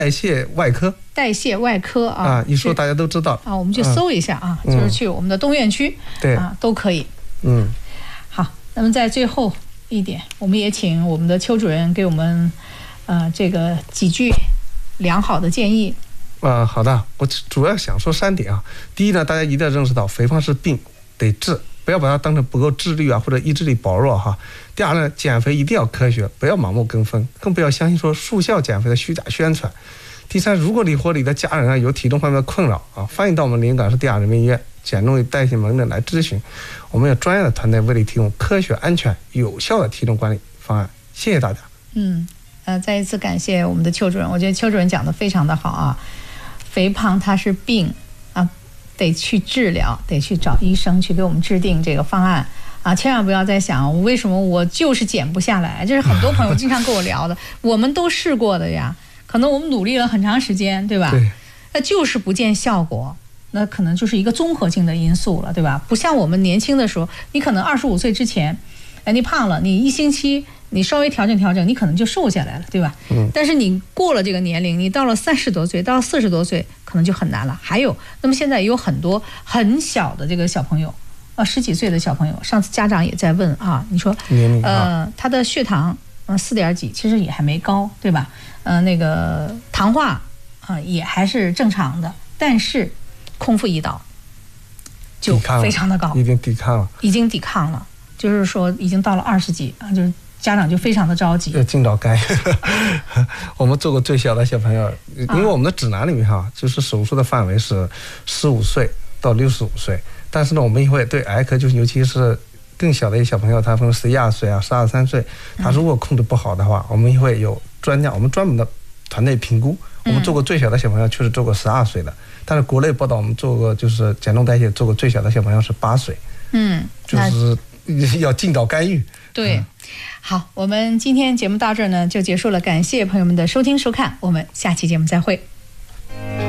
代谢外科。 代谢外科啊， 一说大家都知道啊，我们去搜一下啊，就是去我们的东院区， 对啊都可以。好，那么在最后一点，我们也请我们的邱主任给我们这个几句良好的建议。 好的，我主要想说3点啊。第一呢，大家一定要认识到肥胖是病，得治，不要把它当成不够自律啊或者意志力薄弱哈。第二呢，减肥一定要科学，不要盲目跟风，更不要相信说速效减肥的虚假宣传。第三，如果你或你的家人有体重方面的困扰啊，欢迎到我们临港市第2人民医院减重与代谢门诊来咨询，我们有专业的团队为你提供科学、安全、有效的体重管理方案。谢谢大家。 再一次感谢我们的邱主任，我觉得邱主任讲的非常的好啊。肥胖它是病啊，得去治疗，得去找医生去给我们制定这个方案啊，千万不要再想为什么我就是减不下来，这是很多朋友经常跟我聊的，我们都试过的呀，可能我们努力了很长时间，对吧？ 对， 那就是不见效果，那可能就是一个综合性的因素了，对吧？不像我们年轻的时候，你可能25岁之前，你胖了，你1星期你稍微调整调整，你可能就瘦下来了，对吧？但是你过了这个年龄，你到了30多岁，到了40多岁，可能就很难了。还有，那么现在有很多很小的这个小朋友，10几岁的小朋友，上次家长也在问啊，你说他的血糖4点几，其实也还没高，对吧？那个糖化也还是正常的，但是空腹胰岛就非常的高， 已经抵抗了， 就是说已经到了20几啊，就是家长就非常的着急， 要尽早该。我们做过最小的小朋友，因为我们的指南里面就是手术的范围是15岁到65岁，但是呢，我们也会对癌科，就是尤其是更小的一些小朋友，他分11、2岁12、13岁，他如果控制不好的话，我们也会有专家，我们专门的团队评估。我们做过最小的小朋友确实做过12岁的，但是国内报道我们做过就是减重代谢做过最小的小朋友是8岁，就是要尽早干预。 对，好，我们今天节目到这儿呢就结束了，感谢朋友们的收听收看，我们下期节目再会。